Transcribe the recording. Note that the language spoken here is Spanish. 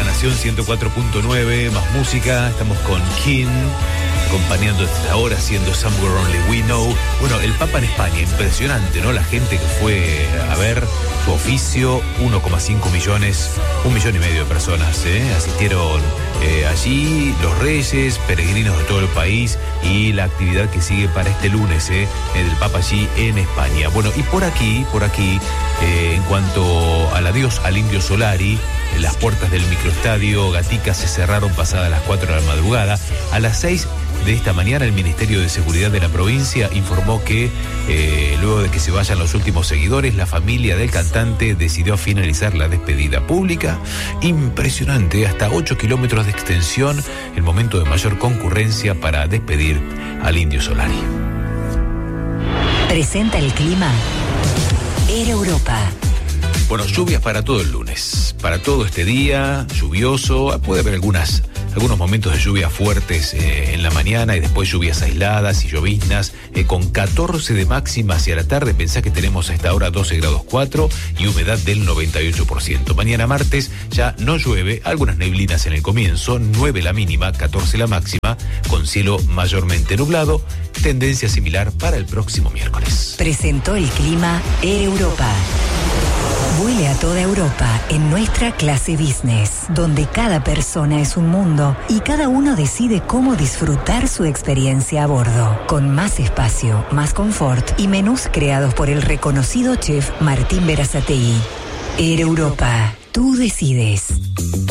La Nación 104.9, más música. Estamos con King, acompañando esta hora, haciendo Somewhere Only We Know. Bueno, el Papa en España, impresionante, ¿no? La gente que fue a ver su oficio, 1,5 millones, 1,5 millones de personas, asistieron allí, los reyes, peregrinos de todo el país, y la actividad que sigue para este lunes, del Papa allí en España. Bueno, y por aquí, en cuanto al adiós al Indio Solari, las puertas del microestadio Gatica se cerraron pasadas las 4 de la madrugada. A las 6 de esta mañana, el Ministerio de Seguridad de la provincia informó que luego de que se vayan los últimos seguidores, la familia del cantante decidió finalizar la despedida pública. Impresionante, hasta 8 kilómetros de extensión, el momento de mayor concurrencia para despedir al Indio Solari. Presenta el clima Air Europa. Bueno, lluvias para todo el lunes, para todo este día, lluvioso. Puede haber algunos momentos de lluvia fuertes en la mañana, y después lluvias aisladas y lloviznas, con 14 de máxima hacia la tarde. Pensá que tenemos a esta hora 12 grados 4 y humedad del 98%. Mañana martes ya no llueve, algunas neblinas en el comienzo, 9 la mínima, 14 la máxima, con cielo mayormente nublado, tendencia similar para el próximo miércoles. Presentó el clima Air Europa. Vuele a toda Europa en nuestra clase business, donde cada persona es un mundo y cada uno decide cómo disfrutar su experiencia a bordo, con más espacio, más confort y menús creados por el reconocido chef Martín Berazategui. Air Europa, tú decides.